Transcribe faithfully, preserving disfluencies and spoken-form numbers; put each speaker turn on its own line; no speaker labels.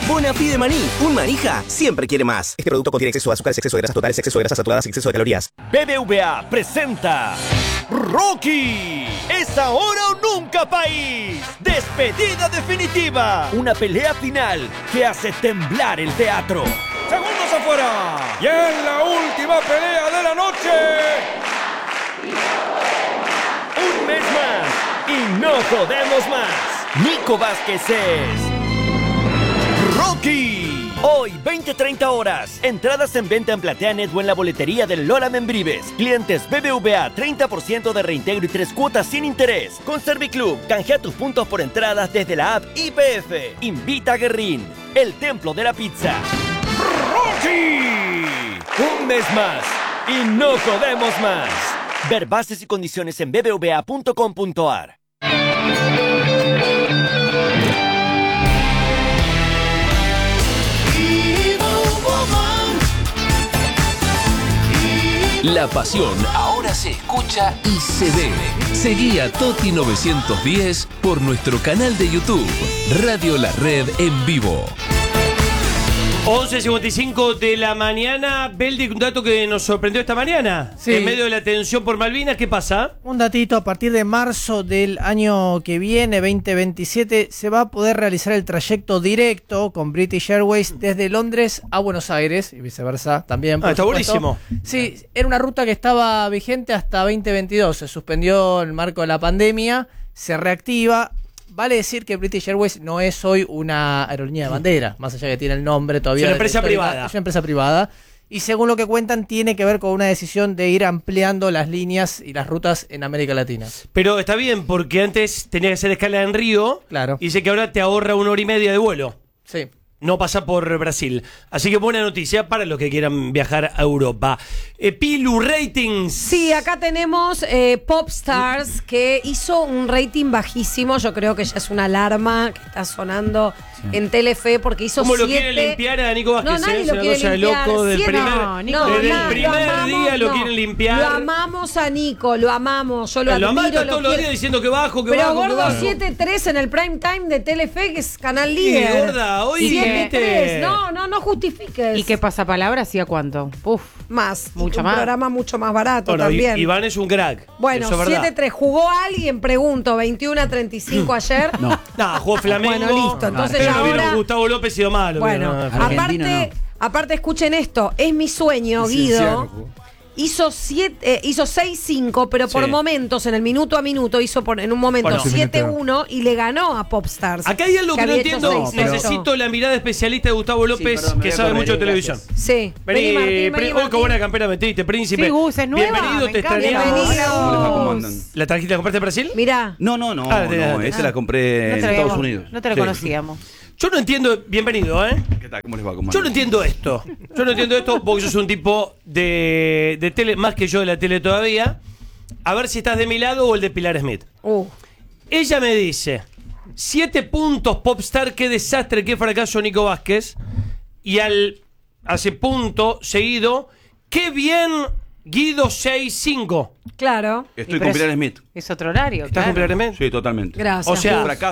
Bonafide Maní, un manija siempre quiere más. Este producto contiene exceso de azúcares, exceso de grasas totales, exceso de grasas saturadas y exceso de calorías.
B B V A presenta Rocky, es ahora o nunca, país. Despedida definitiva. Una pelea final que hace temblar el teatro. Segundos afuera. Y en la última pelea de la noche, un mes más y no podemos más. Nico Vázquez es Rocky. Hoy, veinte a treinta horas. Entradas en venta en PlateaNet o en la boletería del Lola Membrives. Clientes B B V A, treinta por ciento de reintegro y tres cuotas sin interés. Con Serviclub, canjea tus puntos por entradas desde la app I P F. Invita a Guerrín, el templo de la pizza. ¡Rocky! Un mes más y no podemos más. Ver bases y condiciones en b b v a punto com punto a r.
La pasión ahora se escucha y se ve. Seguí a Toti novecientos diez por nuestro canal de YouTube, Radio La Red en vivo.
once cincuenta y cinco de la mañana. Beldi, un dato que nos sorprendió esta mañana.
Sí.
En medio de la tensión por Malvinas, ¿qué pasa?
Un datito, a partir de marzo del año que viene, veinte veintisiete, se va a poder realizar el trayecto directo con British Airways desde Londres a Buenos Aires y viceversa también.
Ah, está
supuesto.
buenísimo.
Sí, era una ruta que estaba vigente hasta veinte veintidós, se suspendió en el marco de la pandemia, se reactiva. Vale decir que British Airways no es hoy una aerolínea de bandera, más allá que tiene el nombre todavía.
Es una empresa
histórica,
privada.
Es una empresa privada. Y según lo que cuentan, tiene que ver con una decisión de ir ampliando las líneas y las rutas en América Latina.
Pero está bien, porque antes tenía que hacer escala en Río.
Claro.
Y dice que ahora te ahorra una hora y media de vuelo.
Sí.
No pasa por Brasil. Así que buena noticia para los que quieran viajar a Europa. Eh, Pilu, ratings.
Sí, acá tenemos eh, Popstars, que hizo un rating bajísimo. Yo creo que ya es una alarma que está sonando en Telefe, porque hizo
¿Cómo lo
siete...
quieren limpiar a Nico Vázquez?
No, nadie
Es
lo
una
quiere
cosa de
limpiar.
loco. Del
Siete-
primer,
No, Nico,
desde
nada,
el primer
lo amamos,
día lo
no.
quieren limpiar.
Lo amamos a Nico, lo amamos. Yo lo
Lo
admiro,
amamos
lo
todos los
quiero.
días diciendo que bajo, que
Pero
bajo, que
gordo,
bajo.
siete tres en el prime time de Telefe, que es canal
Sí,
líder.
gorda, hoy
siete tres.
viste.
No, no, no justifiques.
¿Y qué pasapalabra hacía cuánto? Uf.
Más.
Mucho
y un
más.
programa mucho más barato
Bueno,
también.
I- Iván es un crack.
Bueno,
Eso es verdad.
siete tres. ¿Jugó alguien? Pregunto. veintiuno a treinta y cinco ayer.
No.
No, jugó Flamengo.
Bueno, listo. Entonces
pero
ya
vino
ahora...
Gustavo López y lo malo.
Bueno,
pero no,
Argentina
aparte,
no.
aparte escuchen esto. Es mi sueño, Guido.
Cienciano jugó.
Hizo siete, eh, hizo seis cinco, pero por
Sí.
momentos, en el minuto a minuto, hizo por, en un momento
Bueno.
siete uno y le ganó a Popstars.
Acá hay algo que, no
había hecho
entiendo.
seis cero.
Necesito la mirada especialista de Gustavo López,
perdón, me
que
voy a
sabe
correr,
mucho de televisión.
gracias.
Sí.
Vení,
Vení, Martín,
pri-
vení,
oh, qué
Martín.
buena campera metiste, príncipe.
Sí, Gus, es nueva,
Bienvenido,
me
te
encanta.
extrañamos.
Bienvenido.
¿Cómo les va? ¿Cómo andan?
¿La trajiste, la compraste en Brasil?
Mirá.
No, no, no,
Ah, te-
no,
te-
esa la compré
No
en
te,
Estados
lo,
Unidos.
no te lo
Sí.
conocíamos.
Yo no entiendo. Bienvenido, ¿eh?
¿Qué tal? ¿Cómo les va? ¿Cómo
Yo no
andan?
entiendo esto. Yo no entiendo esto porque yo soy un tipo de, de tele, más que yo de la tele todavía. A ver si estás de mi lado o el de Pilar Smith.
Uh.
Ella me dice: siete puntos, Popstar, qué desastre, qué fracaso, Nico Vázquez. Y al hace punto seguido, qué bien, Guido, seis cinco.
Claro.
Estoy
Y
con
pero
Pilar
es-
Smith.
Es otro horario,
¿Estás
claro.
con Pilar Smith?
Sí, totalmente.
Gracias.
O sea,
Un
Gus.
fracaso